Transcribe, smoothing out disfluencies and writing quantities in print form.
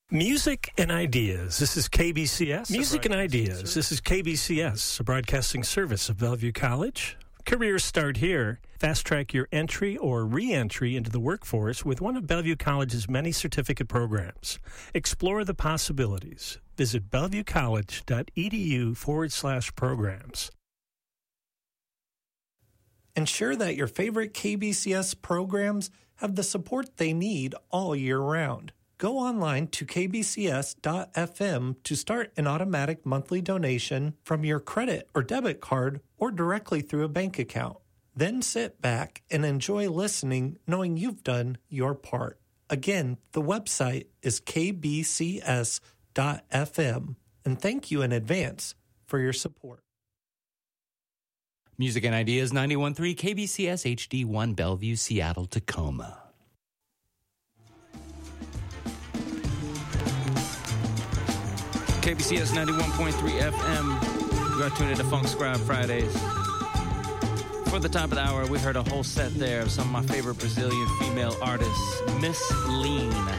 Music and Ideas. This is KBCS. Music and Ideas. This is KBCS, a broadcasting service of Bellevue College. Careers start here. Fast track your entry or re-entry into the workforce with one of Bellevue College's many certificate programs. Explore the possibilities. Visit bellevuecollege.edu/programs. Ensure that your favorite KBCS programs have the support they need all year round. Go online to kbcs.fm to start an automatic monthly donation from your credit or debit card or directly through a bank account. Then sit back and enjoy listening, knowing you've done your part. Again, the website is kbcs.fm. And thank you in advance for your support. Music and Ideas 91.3 KBCS HD1 Bellevue, Seattle, Tacoma. KBCS 91.3 FM. You are tuned into Funk Scribe Fridays. For the top of the hour, we heard a whole set there of some of my favorite Brazilian female artists, Miss Lean.